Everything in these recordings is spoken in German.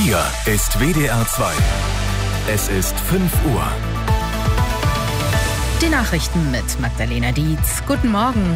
Hier ist WDR 2. Es ist 5 Uhr. Die Nachrichten mit Magdalena Dietz. Guten Morgen.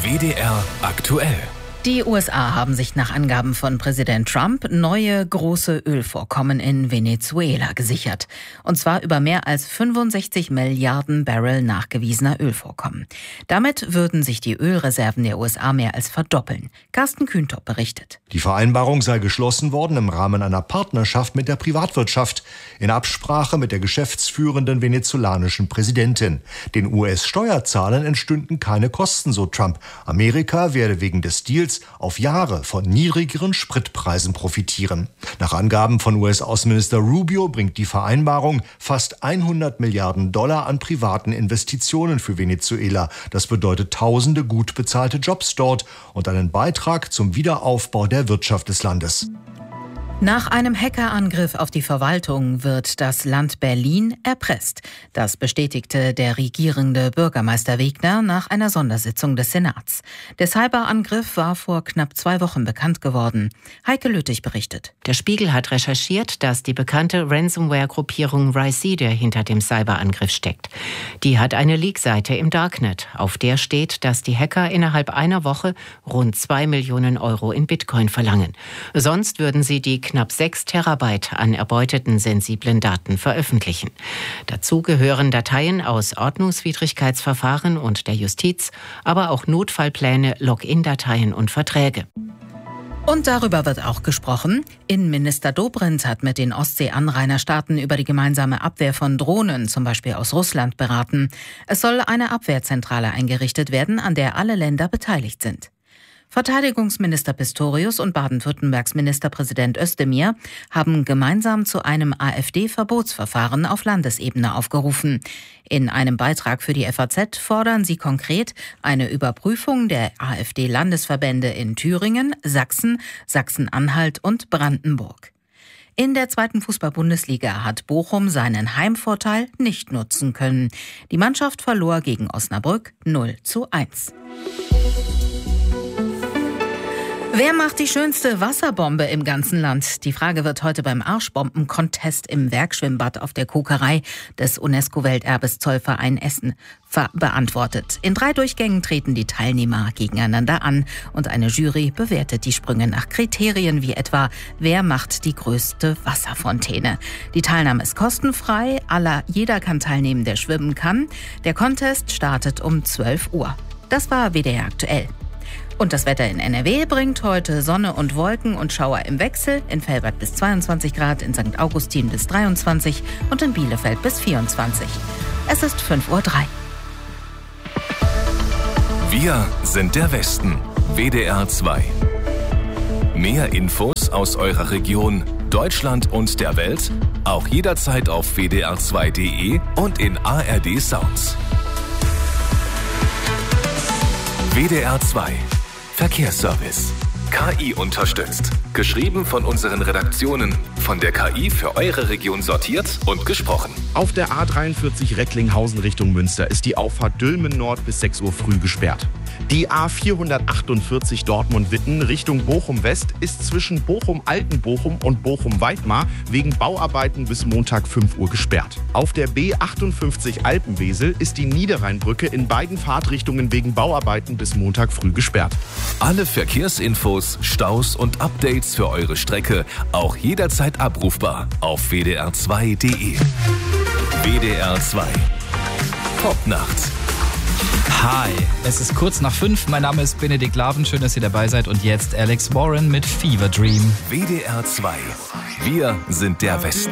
WDR aktuell. Die USA haben sich nach Angaben von Präsident Trump neue große Ölvorkommen in Venezuela gesichert. Und zwar über mehr als 65 Milliarden Barrel nachgewiesener Ölvorkommen. Damit würden sich die Ölreserven der USA mehr als verdoppeln. Carsten Kühntop berichtet. Die Vereinbarung sei geschlossen worden im Rahmen einer Partnerschaft mit der Privatwirtschaft, in Absprache mit der geschäftsführenden venezolanischen Präsidentin. Den US-Steuerzahlern entstünden keine Kosten, so Trump. Amerika werde wegen des Deals auf Jahre von niedrigeren Spritpreisen profitieren. Nach Angaben von US-Außenminister Rubio bringt die Vereinbarung fast 100 Milliarden Dollar an privaten Investitionen für Venezuela. Das bedeutet tausende gut bezahlte Jobs dort und einen Beitrag zum Wiederaufbau der Wirtschaft des Landes. Nach einem Hackerangriff auf die Verwaltung wird das Land Berlin erpresst. Das bestätigte der regierende Bürgermeister Wegner nach einer Sondersitzung des Senats. Der Cyberangriff war vor knapp 2 Wochen bekannt geworden. Heike Lüttich berichtet. Der Spiegel hat recherchiert, dass die bekannte Ransomware-Gruppierung Rhysida hinter dem Cyberangriff steckt. Die hat eine Leak-Seite im Darknet. Auf der steht, dass die Hacker innerhalb einer Woche rund 2 Millionen Euro in Bitcoin verlangen. Sonst würden sie die knapp 6 Terabyte an erbeuteten sensiblen Daten veröffentlichen. Dazu gehören Dateien aus Ordnungswidrigkeitsverfahren und der Justiz, aber auch Notfallpläne, Login-Dateien und Verträge. Und darüber wird auch gesprochen. Innenminister Dobrindt hat mit den Ostsee-Anrainerstaaten über die gemeinsame Abwehr von Drohnen, zum Beispiel aus Russland, beraten. Es soll eine Abwehrzentrale eingerichtet werden, an der alle Länder beteiligt sind. Verteidigungsminister Pistorius und Baden-Württembergs Ministerpräsident Özdemir haben gemeinsam zu einem AfD-Verbotsverfahren auf Landesebene aufgerufen. In einem Beitrag für die FAZ fordern sie konkret eine Überprüfung der AfD-Landesverbände in Thüringen, Sachsen, Sachsen-Anhalt und Brandenburg. In der 2. Fußball-Bundesliga hat Bochum seinen Heimvorteil nicht nutzen können. Die Mannschaft verlor gegen Osnabrück 0:1. Wer macht die schönste Wasserbombe im ganzen Land? Die Frage wird heute beim Arschbomben-Contest im Werkschwimmbad auf der Kokerei des UNESCO-Welterbes Zollverein Essen beantwortet. In 3 Durchgängen treten die Teilnehmer gegeneinander an und eine Jury bewertet die Sprünge nach Kriterien wie etwa, wer macht die größte Wasserfontäne. Die Teilnahme ist kostenfrei, jeder kann teilnehmen, der schwimmen kann. Der Contest startet um 12 Uhr. Das war WDR aktuell. Und das Wetter in NRW bringt heute Sonne und Wolken und Schauer im Wechsel. In Velbert bis 22 Grad, in St. Augustin bis 23 und in Bielefeld bis 24. Es ist 5:03 Uhr. Wir sind der Westen. WDR 2. Mehr Infos aus eurer Region, Deutschland und der Welt auch jederzeit auf wdr2.de und in ARD Sounds. WDR 2. Verkehrsservice. KI unterstützt. Geschrieben von unseren Redaktionen. Von der KI für eure Region sortiert und gesprochen. Auf der A43 Recklinghausen Richtung Münster ist die Auffahrt Dülmen Nord bis 6 Uhr früh gesperrt. Die A448 Dortmund-Witten Richtung Bochum-West ist zwischen Bochum-Altenbochum und Bochum-Weidmar wegen Bauarbeiten bis Montag 5 Uhr gesperrt. Auf der B58 Alpenwesel ist die Niederrheinbrücke in beiden Fahrtrichtungen wegen Bauarbeiten bis Montag früh gesperrt. Alle Verkehrsinfos, Staus und Updates für eure Strecke auch jederzeit abrufbar auf wdr2.de. WDR 2. Popnacht. Hi, es ist kurz nach 5. Mein Name ist Benedikt Laven. Schön, dass ihr dabei seid. Und jetzt Alex Warren mit Fever Dream. WDR 2. Wir sind der Westen.